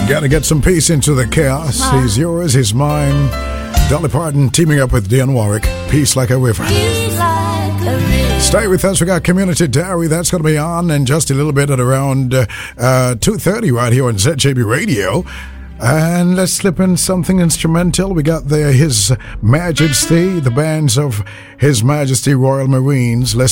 Gotta get some peace into the chaos. He's yours, he's mine. Dolly Parton teaming up with Dionne Warwick. Peace like a river. Stay with us. We got Community Diary. That's going to be on in just a little bit at around 2:30 right here on ZJB Radio. And let's slip in something instrumental. We got there His Majesty, the bands of His Majesty Royal Marines. Let's